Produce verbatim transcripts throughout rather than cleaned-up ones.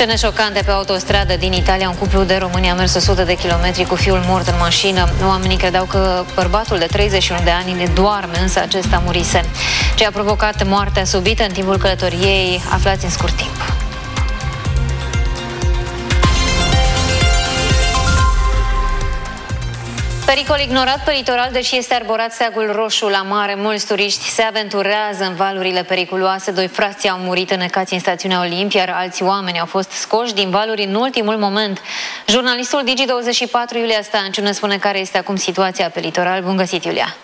Scene șocante pe autostradă din Italia. Un cuplu de români a mers o sută de kilometri cu fiul mort în mașină. Oamenii credeau că bărbatul de treizeci și unu de ani doarme, însă acesta murise. Ce a provocat moartea subită în timpul călătoriei, aflați în scurt timp. Pericol ignorat pe litoral, deși este arborat steagul roșu la mare. Mulți turiști se aventurează în valurile periculoase. Doi frați au murit înecați în stațiunea Olimp, iar alți oameni au fost scoși din valuri în ultimul moment. Jurnalistul Digi douăzeci și patru, Iulia Stanciu, ne spune care este acum situația pe litoral. Bun găsit, Iulia!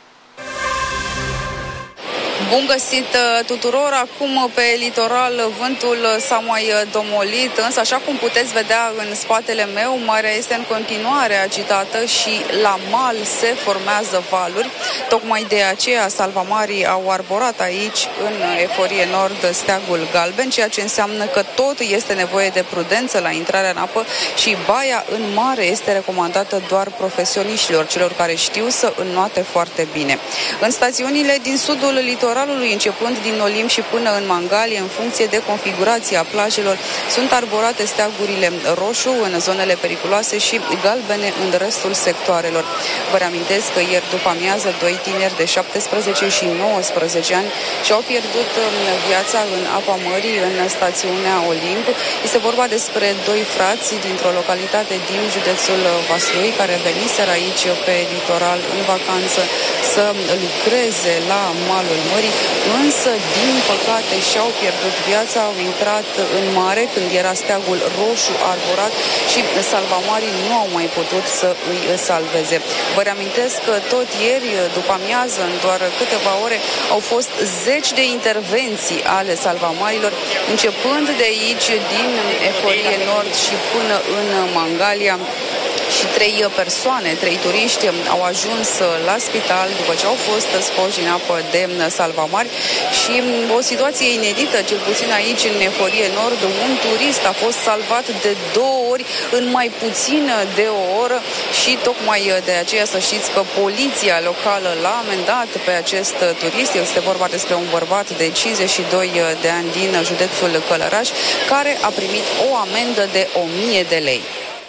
Bun găsit tuturor! Acum pe litoral vântul s-a mai domolit, însă așa cum puteți vedea în spatele meu, marea este în continuare agitată și la mal se formează valuri. Tocmai de aceea salvamarii au arborat aici, în Eforie Nord, steagul galben, ceea ce înseamnă că tot este nevoie de prudență la intrarea în apă și baia în mare este recomandată doar profesioniștilor, celor care știu să înnoate foarte bine. În stațiunile din sudul litoralului, începând din Olimp și până în Mangalia, în funcție de configurația plajelor, sunt arborate steagurile roșu în zonele periculoase și galbene în restul sectoarelor. Vă reamintesc că ieri după amiază, doi tineri de șaptesprezece și nouăsprezece ani și-au pierdut viața în apa mării în stațiunea Olimp. Este vorba despre doi frați dintr-o localitate din județul Vaslui care veniseră aici pe litoral în vacanță să lucreze la malul mării, însă, din păcate, și-au pierdut viața, au intrat în mare când era steagul roșu arborat și salvamarii nu au mai putut să îi salveze. Vă reamintesc că tot ieri, după amiază, în doar câteva ore, au fost zeci de intervenții ale salvamarilor, începând de aici, din Eforie Nord și până în Mangalia. Și trei persoane, trei turiști au ajuns la spital după ce au fost scoși din apă de salvamari și o situație inedită, cel puțin aici în Eforie Nord. Un turist a fost salvat de două ori în mai puțin de o oră și tocmai de aceea să știți că poliția locală l-a amendat pe acest turist. Este vorba despre un bărbat de cincizeci și doi de ani din județul Călăraș, care a primit o amendă de o mie de lei.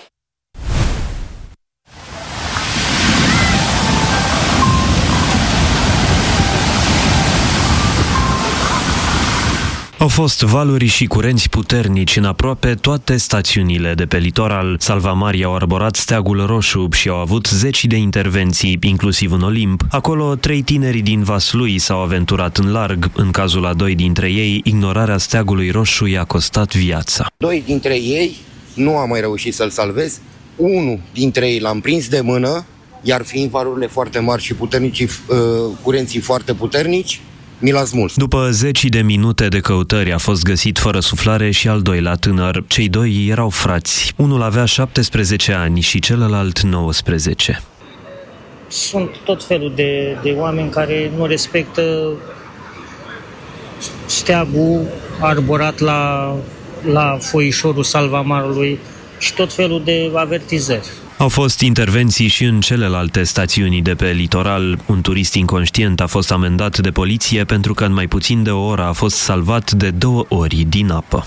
Au fost valuri și curenți puternici în aproape toate stațiunile de pe litoral. Salvamarii au arborat steagul roșu și au avut zeci de intervenții, inclusiv în Olimp. Acolo, trei tineri din Vaslui s-au aventurat în larg. În cazul a doi dintre ei, ignorarea steagului roșu i-a costat viața. Doi dintre ei nu am mai reușit să-l salvez. Unul dintre ei l-am prins de mână, iar fiind valurile foarte mari și puternici, uh, curenții foarte puternici, mi l-a smuls. După zeci de minute de căutări a fost găsit fără suflare și al doilea tânăr. Cei doi erau frați. Unul avea șaptesprezece ani și celălalt nouăsprezece. Sunt tot felul de, de oameni care nu respectă steagul arborat la, la foișorul salvamarului și tot felul de avertizări. Au fost intervenții și în celelalte stațiuni de pe litoral. Un turist inconștient a fost amendat de poliție pentru că în mai puțin de o oră a fost salvat de două ori din apă.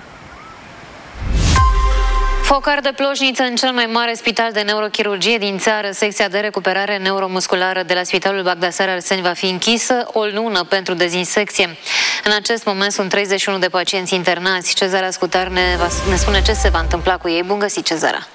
Focar de ploșniță în cel mai mare spital de neurochirurgie din țară. Secția de recuperare neuromusculară de la Spitalul Bagdasar Arseni va fi închisă o lună pentru dezinsecție. În acest moment sunt treizeci și unu de pacienți internați. Cezara Scutar ne, va, ne spune ce se va întâmpla cu ei. Bun găsit, Cezara!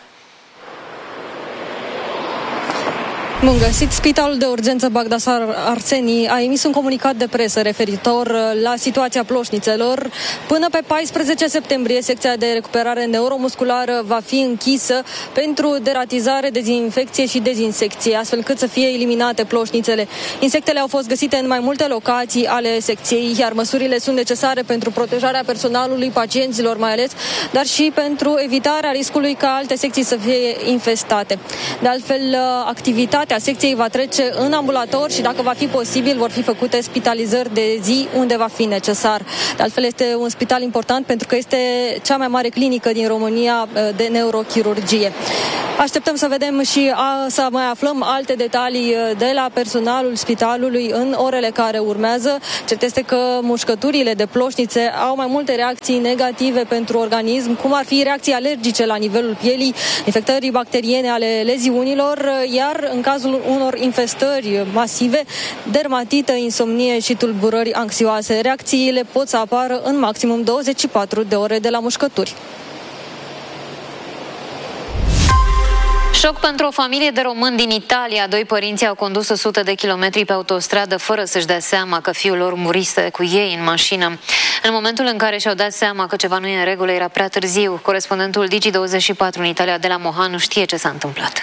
Bun găsit! Spitalul de urgență Bagdasar Arseni a emis un comunicat de presă referitor la situația ploșnițelor. Până pe paisprezece septembrie, secția de recuperare neuromusculară va fi închisă pentru deratizare, dezinfecție și dezinsecție, astfel încât să fie eliminate ploșnițele. Insectele au fost găsite în mai multe locații ale secției, iar măsurile sunt necesare pentru protejarea personalului, pacienților mai ales, dar și pentru evitarea riscului ca alte secții să fie infestate. De altfel, activitatea partea secției va trece în ambulator și dacă va fi posibil vor fi făcute spitalizări de zi unde va fi necesar. De altfel este un spital important pentru că este cea mai mare clinică din România de neurochirurgie. Așteptăm să vedem și a, să mai aflăm alte detalii de la personalul spitalului în orele care urmează. Cert este că mușcăturile de ploșnițe au mai multe reacții negative pentru organism, cum ar fi reacții alergice la nivelul pielii, infectări bacteriene ale leziunilor, iar în cazul unor infestări masive, dermatită, insomnie și tulburări anxioase. Reacțiile pot să apară în maximum douăzeci și patru de ore de la mușcături. Șoc pentru o familie de români din Italia. Doi părinți au condus o sută de kilometri pe autostradă fără să-și dea seama că fiul lor murise cu ei în mașină. În momentul în care și-au dat seama că ceva nu e în regulă, era prea târziu. Corespondentul Digi douăzeci și patru în Italia de la Mohanu știe ce s-a întâmplat.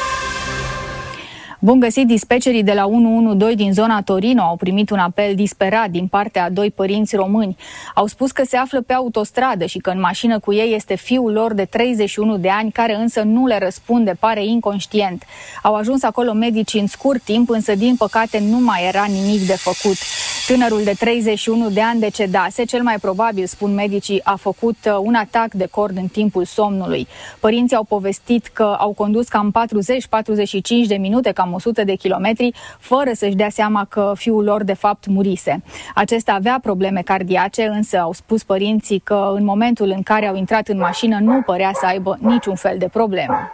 Bun găsit, dispecerii de la unu unu doi din zona Torino au primit un apel disperat din partea a doi părinți români. Au spus că se află pe autostradă și că în mașină cu ei este fiul lor de treizeci și unu de ani, care însă nu le răspunde, pare inconștient. Au ajuns acolo medici în scurt timp, însă din păcate nu mai era nimic de făcut. Tânărul de treizeci și unu de ani decedase, cel mai probabil, spun medicii, a făcut un atac de cord în timpul somnului. Părinții au povestit că au condus cam patruzeci patruzeci și cinci de minute, cam o sută de kilometri, fără să-și dea seama că fiul lor de fapt murise. Acesta avea probleme cardiace, însă au spus părinții că în momentul în care au intrat în mașină nu părea să aibă niciun fel de problemă.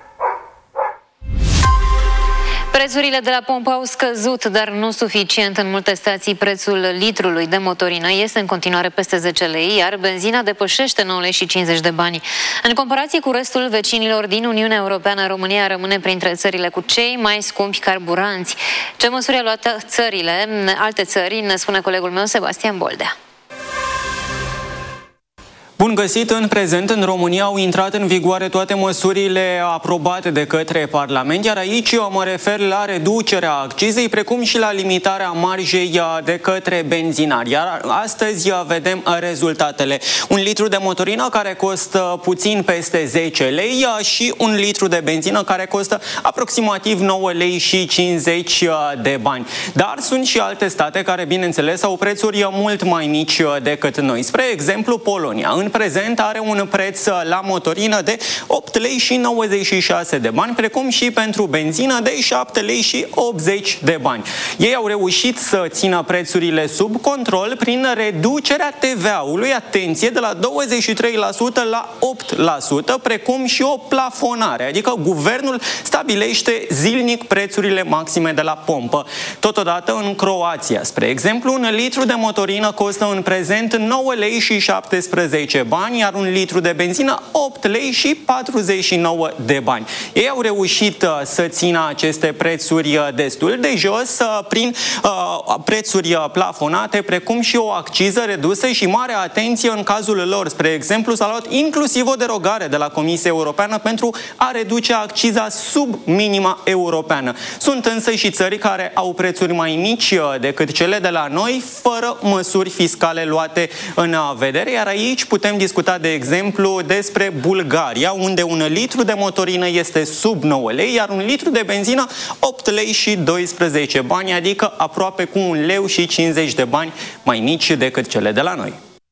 Prețurile de la pompă au scăzut, dar nu suficient. În multe stații prețul litrului de motorină este în continuare peste zece lei, iar benzina depășește nouă lei și cincizeci de bani. În comparație cu restul vecinilor din Uniunea Europeană, România rămâne printre țările cu cei mai scumpi carburanți. Ce măsuri au luat țările, alte țări, ne spune colegul meu Sebastian Boldea. Bun găsit! În prezent, în România au intrat în vigoare toate măsurile aprobate de către Parlament, iar aici eu mă refer la reducerea accizei, precum și la limitarea marjei de către benzinari. Iar astăzi vedem rezultatele. Un litru de motorină care costă puțin peste zece lei și un litru de benzină care costă aproximativ nouă lei și cincizeci de bani. Dar sunt și alte state care, bineînțeles, au prețuri mult mai mici decât noi. Spre exemplu, Polonia. În prezent are un preț la motorină de opt lei și nouăzeci și șase de bani, precum și pentru benzină de șapte lei și optzeci de bani. Ei au reușit să țină prețurile sub control prin reducerea T V A-ului, atenție, de la douăzeci și trei la sută la opt la sută, precum și o plafonare, adică guvernul stabilește zilnic prețurile maxime de la pompă. Totodată, în Croația, spre exemplu, un litru de motorină costă în prezent nouă lei și șaptesprezece bani, iar un litru de benzină opt lei și patruzeci și nouă de bani. Ei au reușit uh, să țină aceste prețuri uh, destul de jos uh, prin uh, prețuri uh, plafonate, precum și o acciză redusă și mare atenție în cazul lor. Spre exemplu, s-a luat inclusiv o derogare de la Comisia Europeană pentru a reduce acciza sub minima europeană. Sunt însă și țări care au prețuri mai mici uh, decât cele de la noi, fără măsuri fiscale luate în uh, vedere, iar aici putem discuta, de exemplu, despre Bulgaria, unde un litru de motorină este sub nouă lei, iar un litru de benzină opt lei și doisprezece bani, adică aproape cu un leu și cincizeci de bani mai mici decât cele de la noi.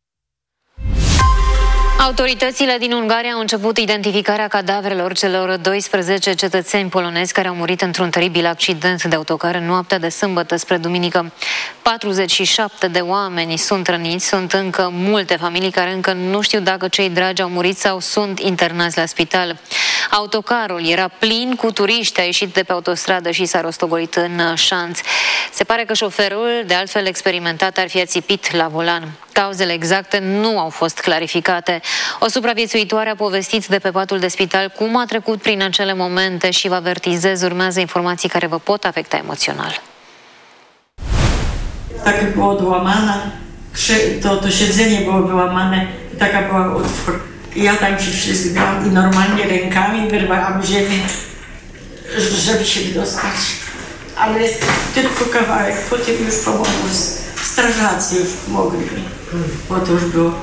Autoritățile din Ungaria au început identificarea cadavrelor celor doisprezece cetățeni polonezi care au murit într-un teribil accident de autocar în noaptea de sâmbătă spre duminică. patruzeci și șapte de oameni sunt răniți, sunt încă multe familii care încă nu știu dacă cei dragi au murit sau sunt internați la spital. Autocarul era plin cu turiști, a ieșit de pe autostradă și s-a rostogolit în șanț. Se pare că șoferul, de altfel experimentat, ar fi ațipit la volan. Cauzele exacte nu au fost clarificate. O supraviețuitoare a povestit de pe patul de spital cum a trecut prin acele momente și vă avertizez, urmează informații care vă pot afecta emoțional. Taka była odłamana, to, to siedzenie było wyłamane, taka była, ja tam się wślizgnęłam i normalnie rękami wyrwałam ziemię, żeby się dostać. Ale tylko kawałek, potem już pomogło, strażacy już pomogli mi, bo to już było,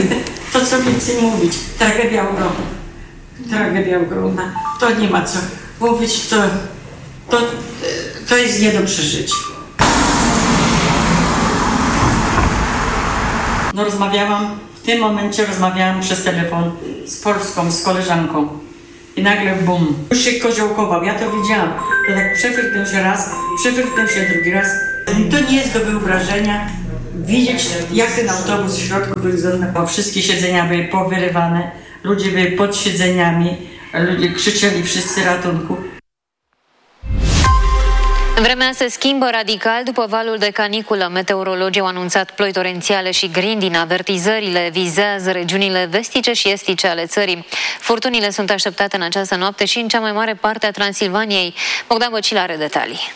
to co więcej mówić, tragedia ogromna, tragedia ogromna, to nie ma co. mówić, to, to, to jest nie do przeżycia. No rozmawiałam, w tym momencie rozmawiałam przez telefon z Polską, z koleżanką i nagle bum, już się koziołkował, ja to widziałam, to tak przefryknął się raz, przefryknął się drugi raz. To nie jest do wyobrażenia widzieć, jak ten autobus w środku wyglądał, wszystkie siedzenia były powyrywane, ludzie byli pod siedzeniami, ludzie krzyczeli wszyscy ratunku. Vremea se schimbă radical după valul de caniculă. Meteorologii au anunțat ploi torențiale și grindină. Avertizările vizează regiunile vestice și estice ale țării. Furtunile sunt așteptate în această noapte și în cea mai mare parte a Transilvaniei. Bogdan Băcil are detalii.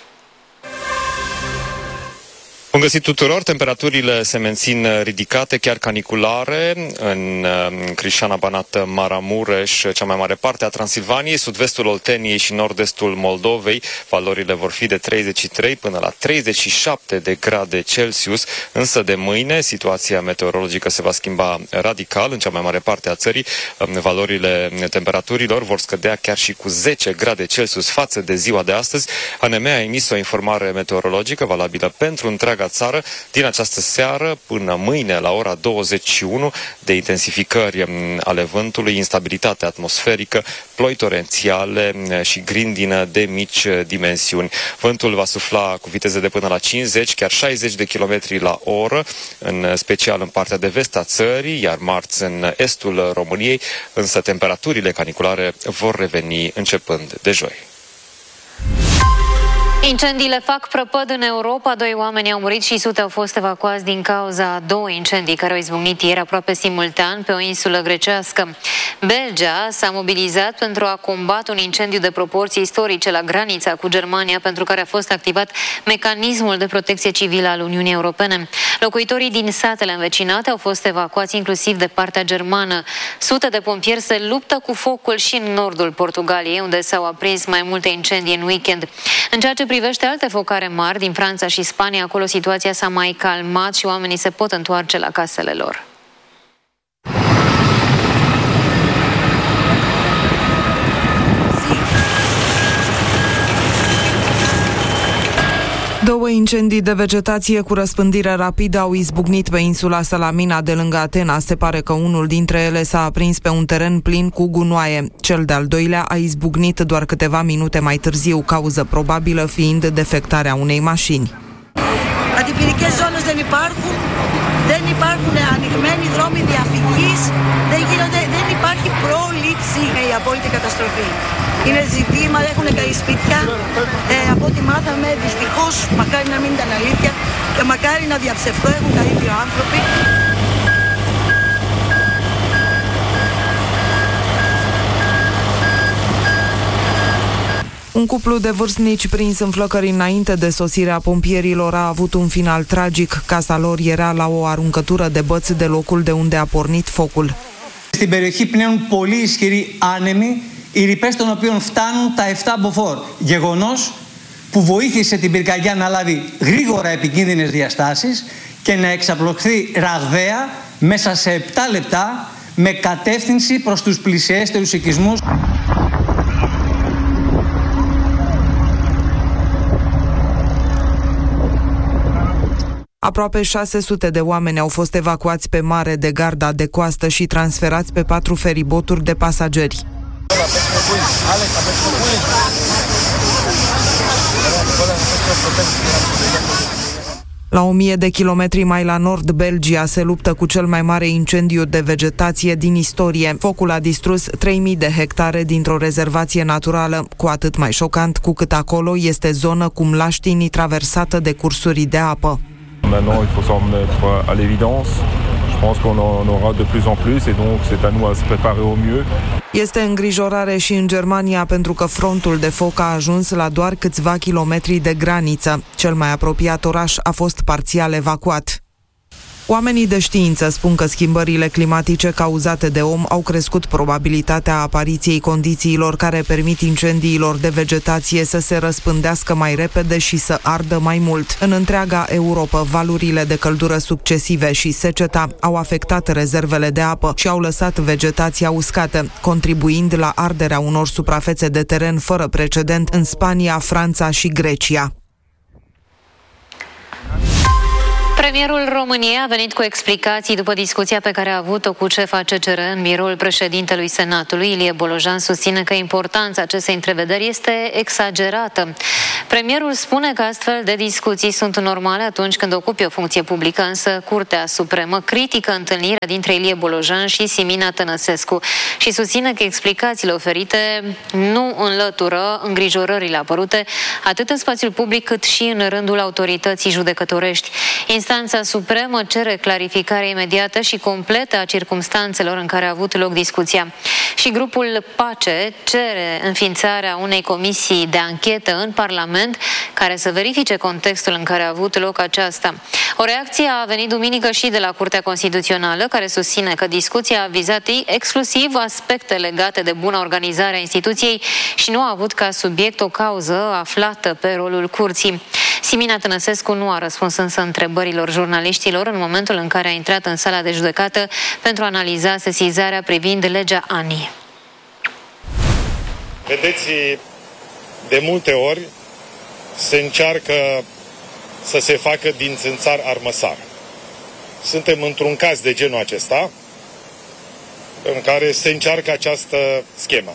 Bun găsit tuturor, temperaturile se mențin ridicate, chiar caniculare, în Crișana, Banat, Maramureș, cea mai mare parte a Transilvaniei, sud-vestul Olteniei și nord-estul Moldovei. Valorile vor fi de treizeci și trei până la treizeci și șapte de grade Celsius, însă de mâine situația meteorologică se va schimba radical în cea mai mare parte a țării. Valorile temperaturilor vor scădea chiar și cu zece grade Celsius față de ziua de astăzi. A N M a emis o informare meteorologică valabilă pentru întreaga țară din această seară până mâine la ora douăzeci și unu de intensificări ale vântului, instabilitate atmosferică, ploi torențiale și grindină de mici dimensiuni. Vântul va sufla cu viteze de până la cincizeci, chiar șaizeci de kilometri la oră, în special în partea de vest a țării, iar marți în estul României, însă temperaturile caniculare vor reveni începând de joi. Incendiile fac prăpăd în Europa. Doi oameni au murit și sute au fost evacuați din cauza a două incendii care au izbucnit ieri aproape simultan pe o insulă grecească. Belgia s-a mobilizat pentru a combate un incendiu de proporții istorice la granița cu Germania, pentru care a fost activat mecanismul de protecție civilă al Uniunii Europene. Locuitorii din satele învecinate au fost evacuați inclusiv de partea germană. Sute de pompieri se luptă cu focul și în nordul Portugaliei, unde s-au aprins mai multe incendii în weekend. În ceea ce privește alte focare mari din Franța și Spania, acolo situația s-a mai calmat și oamenii se pot întoarce la casele lor. Două incendii de vegetație cu răspândire rapidă au izbucnit pe insula Salamina de lângă Atena. Se pare că unul dintre ele s-a aprins pe un teren plin cu gunoaie. Cel de-al doilea a izbucnit doar câteva minute mai târziu, cauză probabilă fiind defectarea unei mașini. Αντιπυρικές ζώνες δεν υπάρχουν, δεν υπάρχουν ανοιγμένοι δρόμοι διαφυγής, δεν, γίνονται, δεν υπάρχει πρόληψη για η απόλυτη καταστροφή. Είναι ζητήμα, έχουν καεί σπίτια, ε, από ό,τι μάθαμε δυστυχώς, μακάρι να μην ήταν αλήθεια και μακάρι να διαψευδώ, έχουν καεί δύο άνθρωποι. Un cuplu de vârstnici prins în flăcări înainte de sosirea pompierilor a avut un final tragic. Casa lor era la o aruncătură de băți de locul de unde a pornit focul. Στην περιοχή πνέουν πολύ ισχυροί άνεμοι, οι ρηπές των οποίων φτάνουν τα επτά μποφόρ. Γεγονός που βοήθησε την πυρκαγιά να λάβει γρήγορα επικίνδυνες διαστάσεις και να εξαπλωθεί ραγδαία μέσα σε επτά λεπτά με κατεύθυνση προς τους πλησιέστερους οικισμούς. Aproape șase sute de oameni au fost evacuați pe mare de garda de coastă și transferați pe patru feriboturi de pasageri. La o mie de kilometri mai la nord, Belgia se luptă cu cel mai mare incendiu de vegetație din istorie. Focul a distrus trei mii de hectare dintr-o rezervație naturală, cu atât mai șocant cu cât acolo este zonă cu mlaștinii traversată de cursuri de apă. Maintenant, il faut s'en mettre à l'évidence. Je pense qu'on en aura de plus en plus et donc c'est à nous à se préparer au mieux. Este îngrijorare și în Germania pentru că frontul de foc a ajuns la doar câțiva kilometri de graniță. Cel mai apropiat oraș a fost parțial evacuat. Oamenii de știință spun că schimbările climatice cauzate de om au crescut probabilitatea apariției condițiilor care permit incendiilor de vegetație să se răspândească mai repede și să ardă mai mult. În întreaga Europa, valurile de căldură succesive și seceta au afectat rezervele de apă și au lăsat vegetația uscată, contribuind la arderea unor suprafețe de teren fără precedent în Spania, Franța și Grecia. Premierul României a venit cu explicații după discuția pe care a avut-o cu șefa C C R în biroul președintelui Senatului. Ilie Bolojan susține că importanța acestei întrevederi este exagerată. Premierul spune că astfel de discuții sunt normale atunci când ocupi o funcție publică, însă Curtea Supremă critică întâlnirea dintre Ilie Bolojan și Simina Tănăsescu și susține că explicațiile oferite nu înlătură îngrijorările apărute atât în spațiul public cât și în rândul autorității judecătorești. Instanța Supremă cere clarificare imediată și completă a circumstanțelor în care a avut loc discuția. Și grupul PACE cere înființarea unei comisii de anchetă în Parlament care să verifice contextul în care a avut loc aceasta. O reacție a venit duminică și de la Curtea Constituțională, care susține că discuția a vizat exclusiv aspecte legate de bună organizare a instituției și nu a avut ca subiect o cauză aflată pe rolul curții. Simina Tănăsescu nu a răspuns însă întrebărilor jurnaliștilor în momentul în care a intrat în sala de judecată pentru a analiza sesizarea privind legea A N I. Vedeți, de multe ori se încearcă să se facă din țânțar armăsar. Suntem într-un caz de genul acesta în care se încearcă această schemă.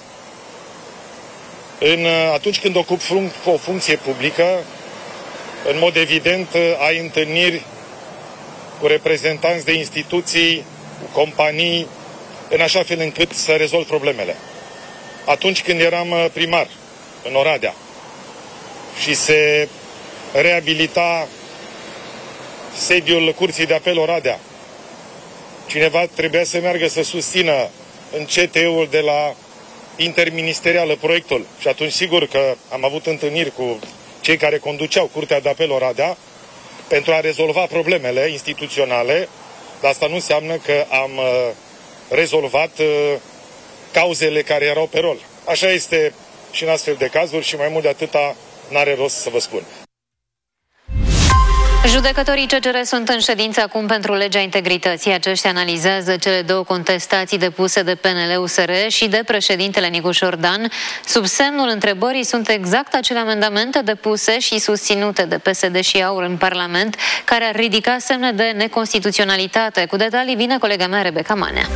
În, atunci când ocupi o funcție publică, în mod evident, ai întâlniri cu reprezentanți de instituții, cu companii, în așa fel încât să rezolvi problemele. Atunci când eram primar în Oradea și se reabilita sediul Curții de Apel Oradea, cineva trebuia să meargă să susțină în C T E-ul de la interministerială proiectul. Și atunci sigur că am avut întâlniri cu cei care conduceau Curtea de Apel Oradea pentru a rezolva problemele instituționale, dar asta nu înseamnă că am uh, rezolvat uh, cauzele care erau pe rol. Așa este și în astfel de cazuri și mai mult de atâta n-are rost să vă spun. Judecătorii C C R sunt în ședință acum pentru legea integrității. Aceștia analizează cele două contestații depuse de P N L-U S R și de președintele Nicu Șordan. Sub semnul întrebării sunt exact acele amendamente depuse și susținute de P S D și AUR în Parlament, care ar ridica semne de neconstituționalitate. Cu detalii vine colega mea, Rebecca Manea.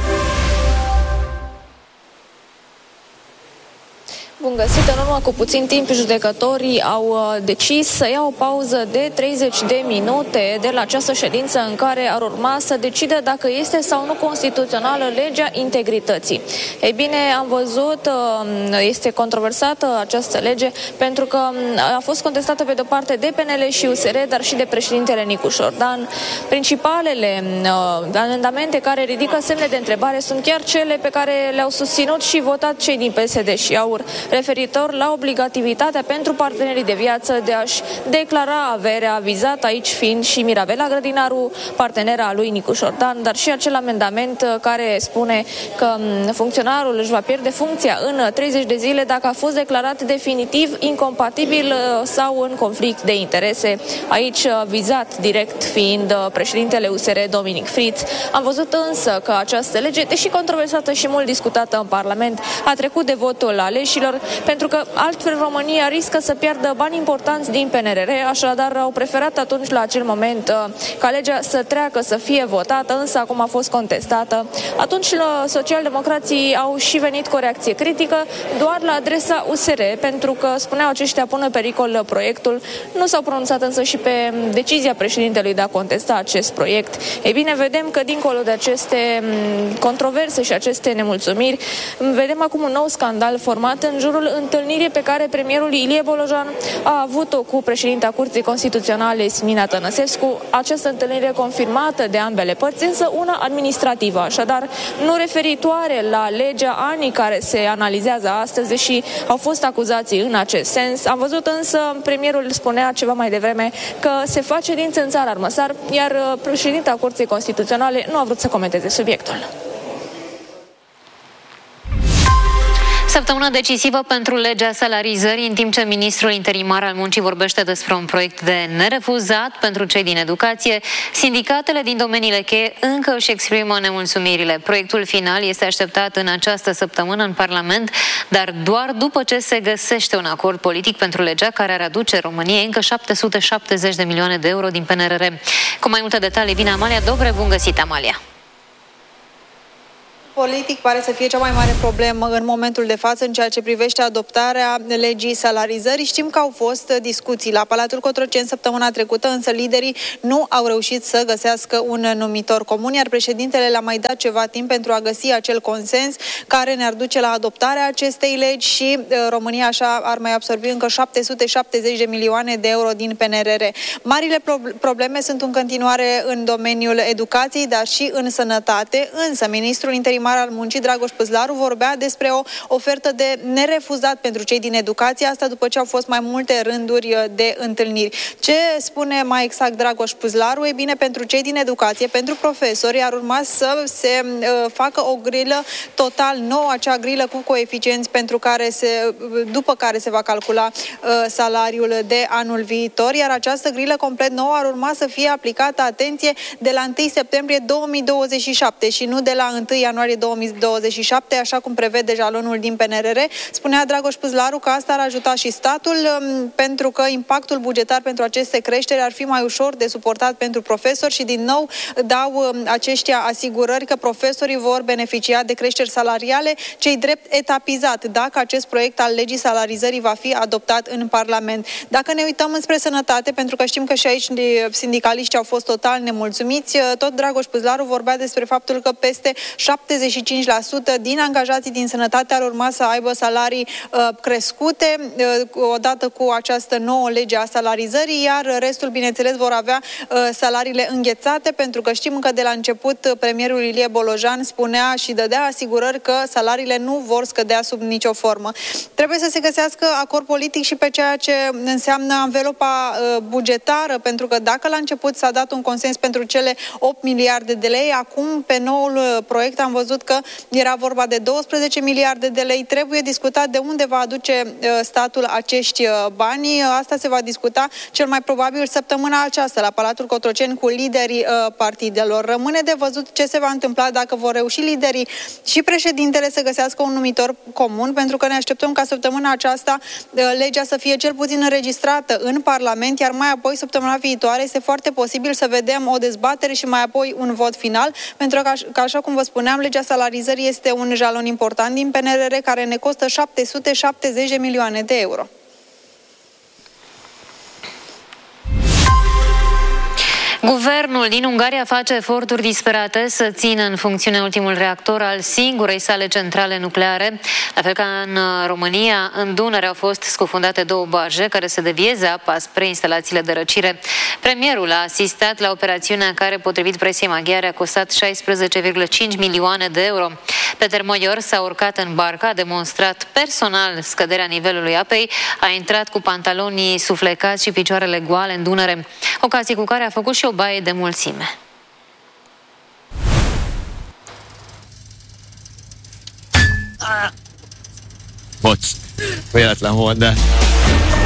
Bun găsit! În urmă cu puțin timp, judecătorii au decis să ia o pauză de treizeci de minute de la această ședință în care ar urma să decide dacă este sau nu constituțională legea integrității. Ei bine, am văzut, este controversată această lege pentru că a fost contestată pe de-o parte de P N L și U S R, dar și de președintele Nicu Șordan. Principalele amendamente care ridică semne de întrebare sunt chiar cele pe care le-au susținut și votat cei din P S D și AUR, referitor la obligativitatea pentru partenerii de viață de a-și declara averea, vizat aici fiind și Mirabela Grădinaru, partenera lui Nicu Șordan, dar și acel amendament care spune că funcționarul își va pierde funcția în treizeci de zile dacă a fost declarat definitiv incompatibil sau în conflict de interese. Aici vizat direct fiind președintele U S R, Dominic Fritz. Am văzut însă că această lege, deși controversată și mult discutată în Parlament, a trecut de votul aleșilor, pentru că altfel România riscă să piardă bani importanți din P N R R, așadar au preferat atunci la acel moment ca legea să treacă, să fie votată, însă acum a fost contestată. Atunci socialdemocrații au și venit cu o reacție critică doar la adresa U S R, pentru că spuneau aceștia pun în pericol proiectul. Nu s-au pronunțat însă și pe decizia președintelui de a contesta acest proiect. Ei bine, vedem că dincolo de aceste controverse și aceste nemulțumiri, vedem acum un nou scandal format în jurul subiectul întâlnirii pe care premierul Ilie Bolojan a avut-o cu președinta Curții Constituționale Simina Tănăsescu. Această întâlnire confirmată de ambele părți, însă una administrativă, așadar nu referitoare la legea anii care se analizează astăzi, deși au fost acuzații în acest sens. Am văzut însă, premierul spunea ceva mai devreme că se face din țânțar armăsar, iar președinta Curții Constituționale nu a vrut să comenteze subiectul. Săptămână decisivă pentru legea salarizării, în timp ce ministrul interimar al muncii vorbește despre un proiect de nerefuzat pentru cei din educație, sindicatele din domeniile cheie încă își exprimă nemulțumirile. Proiectul final este așteptat în această săptămână în Parlament, dar doar după ce se găsește un acord politic pentru legea care ar aduce României încă șapte sute șaptezeci de milioane de euro din P N R R. Cu mai multe detalii vine Amalia Dobre. Bun găsit, Amalia! Politic pare să fie cea mai mare problemă în momentul de față în ceea ce privește adoptarea legii salarizării. Știm că au fost discuții la Palatul Cotroceni săptămâna trecută, însă liderii nu au reușit să găsească un numitor comun, iar președintele le-a mai dat ceva timp pentru a găsi acel consens care ne-ar duce la adoptarea acestei legi și România așa ar mai absorbi încă șapte sute șaptezeci de milioane de euro din P N R R. Marile probleme sunt în continuare în domeniul educației, dar și în sănătate, însă ministrul interimar al muncii, Dragoș Păzlaru, vorbea despre o ofertă de nerefuzat pentru cei din educație, asta după ce au fost mai multe rânduri de întâlniri. Ce spune mai exact Dragoș Păzlaru? E bine, pentru cei din educație, pentru profesori, ar urma să se uh, facă o grilă total nouă, acea grilă cu coeficienți pentru care se, după care se va calcula uh, salariul de anul viitor, iar această grilă complet nouă ar urma să fie aplicată, atenție, de la întâi septembrie două mii douăzeci și șapte și nu de la întâi ianuarie două mii douăzeci și șapte, așa cum prevede jalonul din P N R R. Spunea Dragoș Păzlaru că asta ar ajuta și statul, pentru că impactul bugetar pentru aceste creșteri ar fi mai ușor de suportat pentru profesori și din nou dau aceștia asigurări că profesorii vor beneficia de creșteri salariale, cei drept etapizat, dacă acest proiect al legii salarizării va fi adoptat în Parlament. Dacă ne uităm înspre sănătate, pentru că știm că și aici sindicaliștii au fost total nemulțumiți, tot Dragoș Păzlaru vorbea despre faptul că peste șaptezeci și cinci la sută din angajații din sănătate ar urma să aibă salarii uh, crescute uh, odată cu această nouă lege a salarizării, iar restul, bineînțeles, vor avea uh, salariile înghețate, pentru că știm că de la început premierul Ilie Bolojan spunea și dădea asigurări că salariile nu vor scădea sub nicio formă. Trebuie să se găsească acord politic și pe ceea ce înseamnă anvelopa uh, bugetară, pentru că dacă la început s-a dat un consens pentru cele opt miliarde de lei, acum pe noul proiect am văzut că era vorba de douăsprezece miliarde de lei. Trebuie discutat de unde va aduce statul acești bani. Asta se va discuta cel mai probabil săptămâna aceasta la Palatul Cotroceni cu liderii partidelor. Rămâne de văzut ce se va întâmpla, dacă vor reuși liderii și președintele să găsească un numitor comun, pentru că ne așteptăm ca săptămâna aceasta legea să fie cel puțin înregistrată în Parlament, iar mai apoi săptămâna viitoare este foarte posibil să vedem o dezbatere și mai apoi un vot final, pentru că, că așa cum vă spuneam, legea salarizării este un jalon important din P N R R care ne costă șapte sute șaptezeci de milioane de euro. Guvernul din Ungaria face eforturi disperate să țină în funcțiune ultimul reactor al singurei sale centrale nucleare. La fel ca în România, în Dunăre au fost scufundate două barje care să devieze apa spre instalațiile de răcire. Premierul a asistat la operațiunea care, potrivit presiei maghiare, a costat șaisprezece virgulă cinci milioane de euro. Peter Moior s-a urcat în barcă, a demonstrat personal scăderea nivelului apei, a intrat cu pantalonii suflecați și picioarele goale în Dunăre, ocazie cu care a făcut și o baie de mulțime. Bocs, băiat la un moment dat.